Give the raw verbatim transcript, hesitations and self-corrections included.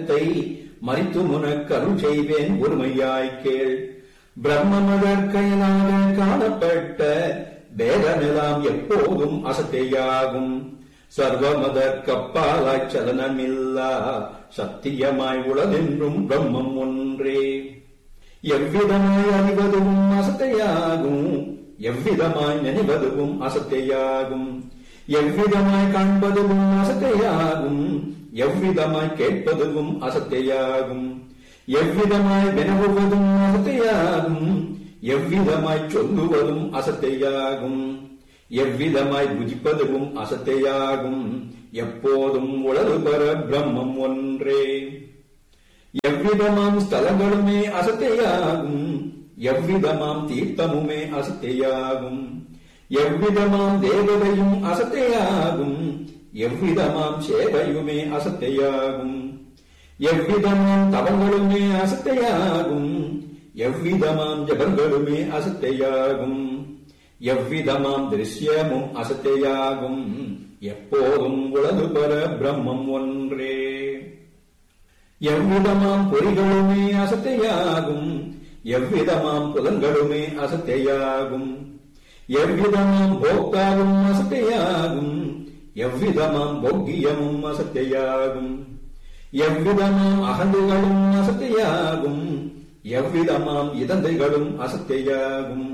மறித்து முனக்கு அருள் செய்வேன் ஒருமையாய் கேள். பிரம்மமதற்கயனாக காணப்பட்ட வேதமெல்லாம் எப்போதும் அசத்தையாகும். சர்வமதற்கப்பாலாய் சலனமில்லா சத்தியமாய் உளதென்றும் பிரம்மம் ஒன்றே. எவ்விதமாய் அறிவதும் அசத்தையாகும், எவ்விதமாய் நினைவதுவும் அசத்தையாகும். எவ்விதமாய் காண்பதுவும் அசத்தையாகும், எவ்விதமாய் கேட்பதுவும் அசத்தையாகும். எவ்விதமாய் வினவுவதும் அசத்தையாகும், எவ்விதமாய் சொல்லுவதும் அசத்தையாகும். எவ்விதமாய் புஜிப்பதுவும் அசத்தையாகும், எப்போதும் உளது பெற பிரம்மம் ஒன்றே. எவ்விதமாம் ஸ்தலங்களுமே அசத்தையாகும், எவ்விதமாம் தீர்த்தமுமே அசத்தையாகும். எவ்விதமாம் தேவதையும் அசத்தையாகும், எவ்விதமாம் சேவையுமே அசத்தையாகும். எவ்விதமாம் தவங்களுமே அசத்தையாகும், எவ்விதமாம் ஜபங்களுமே அசத்தையாகும். எவ்விதமாம் திருஷ்யமும் அசத்தையாகும், எப்போதும் உளது பெற பிரம்மம் ஒன்றே. எவ்விதமாம் பொறிகளுமே அசத்தையாகும், எவ்விதமாம் புலன்களுமே அசத்தையாகும். எவ்விதமாம் போக்தாவும் அசத்தையாகும், எவ்விதமாம் போக்கியமும் அசத்தையாகும். எவ்விதமாம் அகந்துகளும் அசத்தையாகும், எவ்விதமாம் இதந்தைகளும் அசத்தையாகும்.